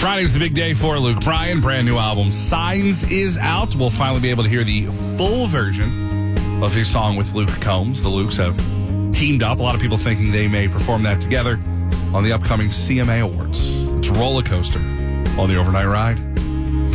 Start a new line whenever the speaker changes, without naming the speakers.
Friday's the big day for Luke Bryan. Brand new album, Signs, is out. We'll finally be able to hear the full version of his song with Luke Combs. The Lukes have teamed up. A lot of people thinking they may perform that together on the upcoming CMA Awards. It's a roller coaster on the overnight ride.